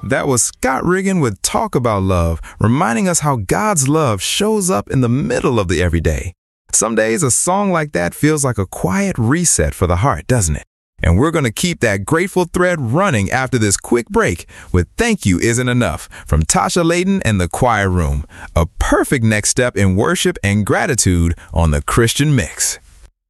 That was Scott Riggin with Talk About Love, reminding us how God's love shows up in the middle of the everyday. Some days a song like that feels like a quiet reset for the heart, doesn't it? And we're going to keep that grateful thread running after this quick break with Thank You Isn't Enough from Tasha Layden and the Choir Room, a perfect next step in worship and gratitude on the Christian Mix.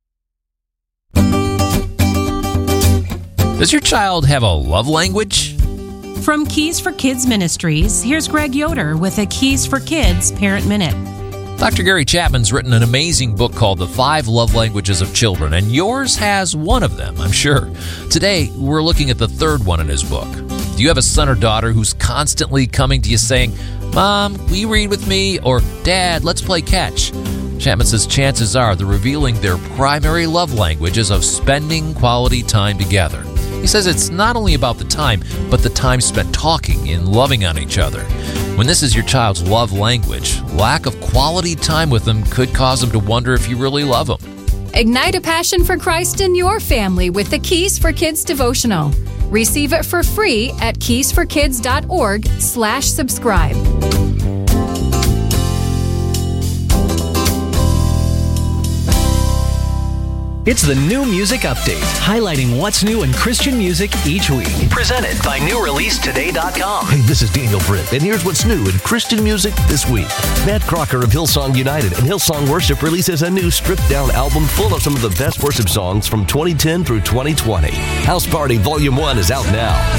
Does your child have a love language? From Keys for Kids Ministries, here's Greg Yoder with a Keys for Kids Parent Minute. Dr. Gary Chapman's written an amazing book called The 5 Love Languages of Children, and yours has one of them, I'm sure. Today, we're looking at the third one in his book. Do you have a son or daughter who's constantly coming to you saying, "Mom, will you read with me?" or "Dad, let's play catch"? Chapman says chances are they're revealing their primary love language is of spending quality time together. He says it's not only about the time, but the time spent talking and loving on each other. When this is your child's love language, lack of quality time with them could cause them to wonder if you really love them. Ignite a passion for Christ in your family with the Keys for Kids devotional. Receive it for free at keysforkids.org/subscribe. It's the New Music Update, highlighting what's new in Christian music each week. Presented by NewReleaseToday.com. Hey, this is Daniel Britt, and here's what's new in Christian music this week. Matt Crocker of Hillsong United and Hillsong Worship releases a new stripped-down album full of some of the best worship songs from 2010 through 2020. House Party Volume 1 is out now.